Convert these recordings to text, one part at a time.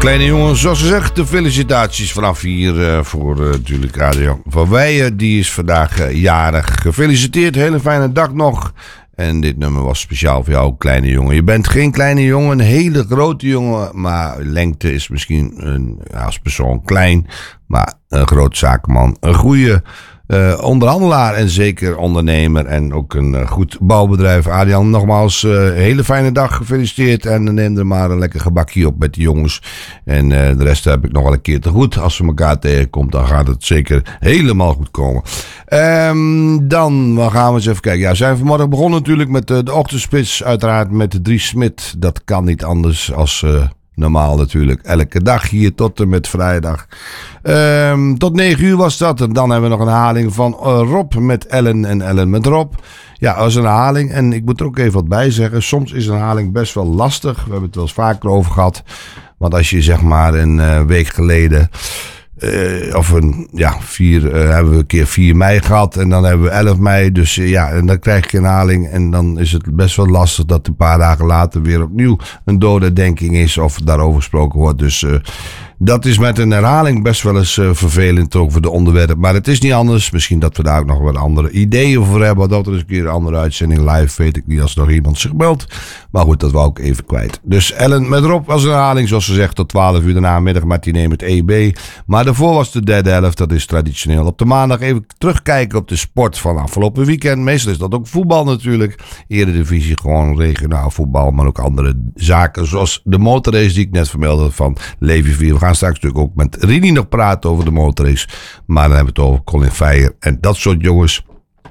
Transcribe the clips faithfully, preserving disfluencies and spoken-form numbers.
kleine jongen, zoals gezegd, de felicitaties vanaf hier uh, voor uh, natuurlijk Adriaan van Weijen. Die is vandaag uh, jarig. Gefeliciteerd, hele fijne dag nog. En dit nummer was speciaal voor jou, kleine jongen. Je bent geen kleine jongen, een hele grote jongen. Maar lengte is misschien een, als persoon klein. Maar een groot zakenman, een goede uh, onderhandelaar en zeker ondernemer. En ook een uh, goed bouwbedrijf. Adriaan, nogmaals, uh, hele fijne dag, gefeliciteerd. En neem er maar een lekker gebakje op met de jongens. En uh, de rest heb ik nog wel een keer te goed. Als we elkaar tegenkomt, dan gaat het zeker helemaal goed komen. Um, dan gaan we eens even kijken. Ja, we zijn vanmorgen begonnen natuurlijk met uh, de ochtendspits. Uiteraard met de Dries Smit. Dat kan niet anders als uh, normaal natuurlijk. Elke dag hier tot en met vrijdag. Um, tot negen uur was dat. En dan hebben we nog een herhaling van uh, Rob met Ellen en Ellen met Rob. Ja, dat is een herhaling. En ik moet er ook even wat bij zeggen. Soms is een herhaling best wel lastig. We hebben het wel eens vaker over gehad. Want als je zeg maar een uh, week geleden... Uh, of een, ja, vier, uh, hebben we een keer vier mei gehad en dan hebben we elf mei. Dus uh, ja, en dan krijg je een herhaling en dan is het best wel lastig dat een paar dagen later weer opnieuw een doordenking is of daarover gesproken wordt. Dus uh, dat is met een herhaling best wel eens uh, vervelend ook voor de onderwerp. Maar het is niet anders. Misschien dat we daar ook nog wat andere ideeën voor hebben. Dat er eens een keer een andere uitzending live, weet ik niet als nog iemand zich meldt. Maar goed, dat wou ik even kwijt. Dus Ellen met Rob was een herhaling, zoals ze zegt, tot twaalf uur daarna middag matinee met E B. Maar daarvoor was de derde helft, dat is traditioneel op de maandag. Even terugkijken op de sport van afgelopen weekend. Meestal is dat ook voetbal natuurlijk. Eredivisie, gewoon regionaal voetbal, maar ook andere zaken. Zoals de motorrace die ik net vermeldde van Levi vier. We gaan straks natuurlijk ook met Rini nog praten over de motorrace. Maar dan hebben we het over Colin Feijer en dat soort jongens.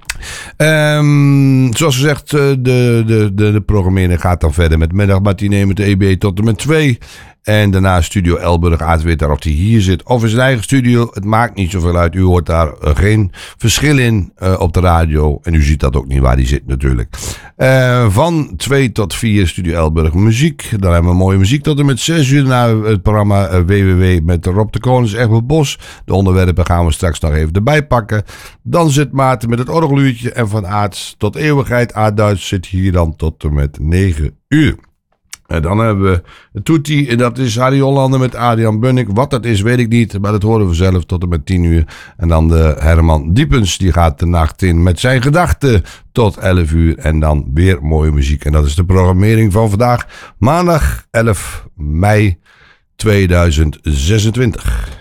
Um, zoals gezegd, de, de, de, de programmering gaat dan verder met middagmatinee met de E B tot en met twee. En daarna Studio Elburg. Aad weet daar of hij hier zit of in zijn eigen studio. Het maakt niet zoveel uit. U hoort daar uh, geen verschil in uh, op de radio. En u ziet dat ook niet waar hij zit natuurlijk. Uh, van twee tot vier Studio Elburg muziek. Dan hebben we mooie muziek tot en met zes uur. Na het programma uh, W W W met Rob de Konings, Egbert Bos. De onderwerpen gaan we straks nog even erbij pakken. Dan zit Maarten met het orgeluurtje. En van Aard tot eeuwigheid. Aard Duits zit hier dan tot en met negen uur. En dan hebben we Toetie, en dat is Harry Hollander met Adriaan Bunnik. Wat dat is, weet ik niet, maar dat horen we zelf tot en met tien uur. En dan de Herman Diepens, die gaat de nacht in met zijn gedachten tot elf uur. En dan weer mooie muziek. En dat is de programmering van vandaag, maandag elf mei tweeduizend zesentwintig.